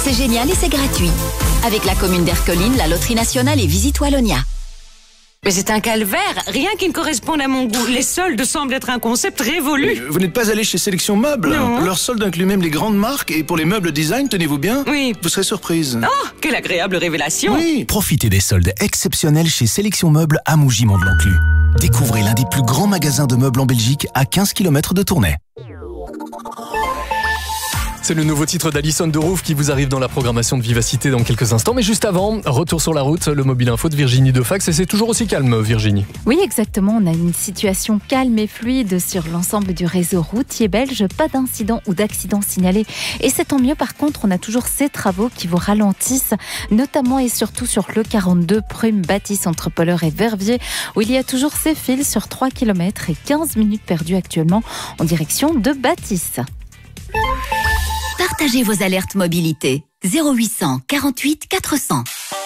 C'est génial et c'est gratuit. Avec la commune d'Ercoline, la Loterie Nationale et Visite Wallonia. Mais c'est un calvaire, rien qui ne corresponde à mon goût. Les soldes semblent être un concept révolu. Vous n'êtes pas allé chez Sélection Meubles? Non. Leurs soldes incluent même les grandes marques et pour les meubles design, tenez-vous bien, Oui. vous serez surprise. Oh, quelle agréable révélation. Oui. Profitez des soldes exceptionnels chez Sélection Meubles à Mougy-Mont-Blanc-Clus. Découvrez l'un des plus grands magasins de meubles en Belgique à 15 km de Tournai. C'est le nouveau titre d'Alison Derouve qui vous arrive dans la programmation de Vivacité dans quelques instants. Mais juste avant, retour sur la route, le mobile info de Virginie Defax. Et c'est toujours aussi calme, Virginie. Oui, exactement. On a une situation calme et fluide sur l'ensemble du réseau routier belge. Pas d'incident ou d'accident signalé. Et c'est tant mieux. Par contre, on a toujours ces travaux qui vous ralentissent, notamment et surtout sur le 42 Prume-Bâtisse entre Polleur et Verviers, où il y a toujours ces fils sur 3 km et 15 minutes perdues actuellement en direction de Bâtisse. Partagez vos alertes mobilité. 0800 48 400.